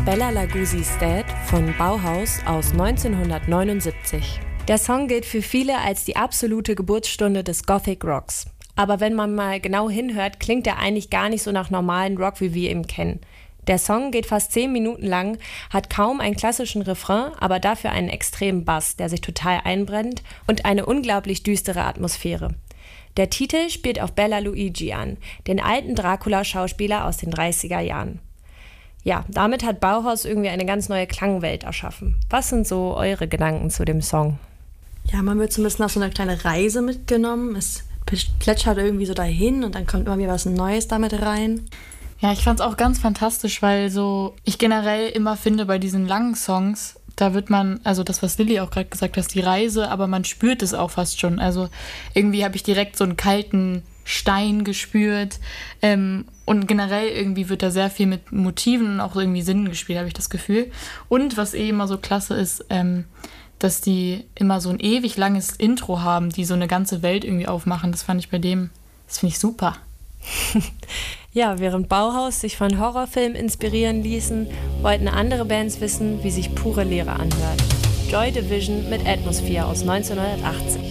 Bela Lugosi's Dead von Bauhaus aus 1979. Der Song gilt für viele als die absolute Geburtsstunde des Gothic Rocks. Aber wenn man mal genau hinhört, klingt er eigentlich gar nicht so nach normalen Rock, wie wir ihn kennen. Der Song geht fast 10 Minuten lang, hat kaum einen klassischen Refrain, aber dafür einen extremen Bass, der sich total einbrennt und eine unglaublich düstere Atmosphäre. Der Titel spielt auf Bela Luigi an, den alten Dracula-Schauspieler aus den 30er Jahren. Ja, damit hat Bauhaus irgendwie eine ganz neue Klangwelt erschaffen. Was sind so eure Gedanken zu dem Song? Ja, man wird zumindest auf so eine kleine Reise mitgenommen. Es plätschert irgendwie so dahin und dann kommt immer wieder was Neues damit rein. Ja, ich fand's auch ganz fantastisch, weil ich generell immer finde, bei diesen langen Songs, da wird man, also das, was Lilly auch gerade gesagt hat, die Reise, aber man spürt es auch fast schon. Also irgendwie habe ich direkt so einen kalten Stein gespürt. Und generell irgendwie wird da sehr viel mit Motiven und auch irgendwie Sinnen gespielt, habe ich das Gefühl. Und was immer so klasse ist, dass die immer so ein ewig langes Intro haben, die so eine ganze Welt irgendwie aufmachen. Das finde ich super. Ja, während Bauhaus sich von Horrorfilmen inspirieren ließen, wollten andere Bands wissen, wie sich pure Leere anhört. Joy Division mit Atmosphere aus 1980.